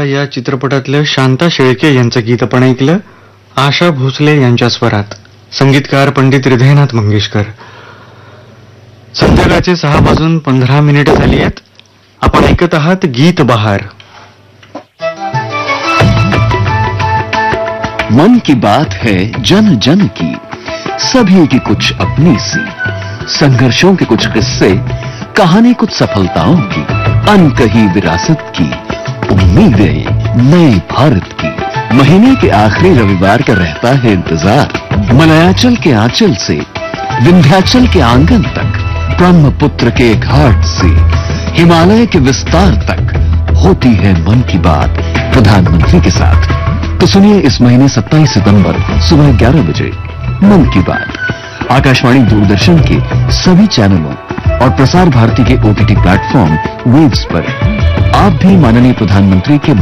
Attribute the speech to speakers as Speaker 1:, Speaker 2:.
Speaker 1: आता या चित्रपटातलं शांता शेळके यांचं गीत आपण ऐकलं. आशा भोसले यांच्या स्वरात, संगीतकार पंडित हृदयनाथ मंगेशकर. संध्याकाळचे 6:15 झाली आहेत. आपण ऐकत आहात गीत बहार.
Speaker 2: मन की बात है जन जन की, सभी की कुछ अपनी सी, संघर्षों के कुछ किस्से, कहानी कुछ सफलताओं की, अनकही विरासत की, उम्मीदें नए भारत की. महीने के आखिरी रविवार का रहता है इंतजार. मलयाचल के आंचल से विंध्याचल के आंगन तक, ब्रह्मपुत्र के घाट से हिमालय के विस्तार तक होती है मन की बात प्रधानमंत्री के साथ. तो सुनिए इस महीने 27 सितंबर सुबह 11 बजे मन की बात आकाशवाणी दूरदर्शन के सभी चैनलों और प्रसार भारती के OTT प्लेटफॉर्म वेव्स पर. आप भी माननीय प्रधानमंत्री के